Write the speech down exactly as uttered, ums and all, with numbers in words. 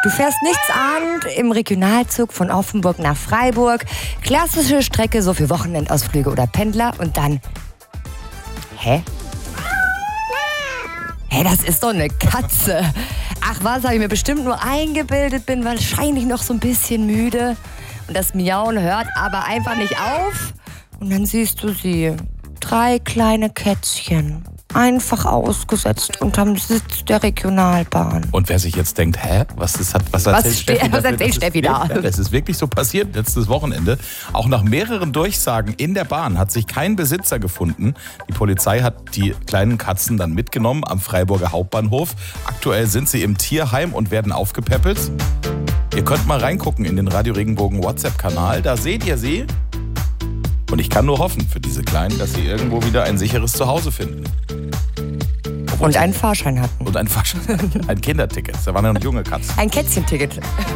Du fährst nichtsahnend im Regionalzug von Offenburg nach Freiburg. Klassische Strecke so für Wochenendausflüge oder Pendler. Und dann... Hä? Hä, das ist doch eine Katze. Ach was, habe ich mir bestimmt nur eingebildet, bin wahrscheinlich noch so ein bisschen müde. Und das Miauen hört aber einfach nicht auf. Und dann siehst du sie. Drei kleine Kätzchen. Einfach ausgesetzt unterm Sitz der Regionalbahn. Und wer sich jetzt denkt, hä, was, ist, was erzählt was Steffi, was erzählt Steffi da? Ja, das ist wirklich so passiert letztes Wochenende. Auch nach mehreren Durchsagen in der Bahn hat sich kein Besitzer gefunden. Die Polizei hat die kleinen Katzen dann mitgenommen am Freiburger Hauptbahnhof. Aktuell sind sie im Tierheim und werden aufgepäppelt. Ihr könnt mal reingucken in den Radio Regenbogen WhatsApp-Kanal. Da seht ihr sie. Und ich kann nur hoffen für diese Kleinen, dass sie irgendwo wieder ein sicheres Zuhause finden. Und einen Fahrschein hatten. Und ein Fahrschein. Ein Kinderticket. Da waren ja noch junge Katzen. Ein Kätzchenticket.